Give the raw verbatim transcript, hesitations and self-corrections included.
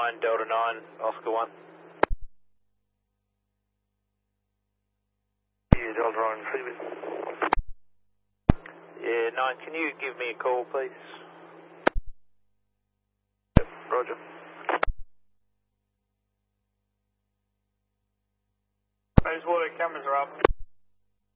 nine, Delta nine, Oscar one. Yeah, Delta nine, Phoebe. Yeah, nine, can you give me a call, please? Yep, roger. Rosewater cameras are up.